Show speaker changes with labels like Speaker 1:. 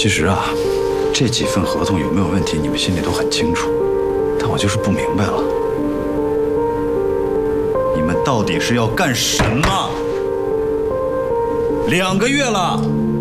Speaker 1: 其实啊，这几份合同有没有问题，你们心里都很清楚，但我就是不明白了，你们到底是要干什么？2个月了。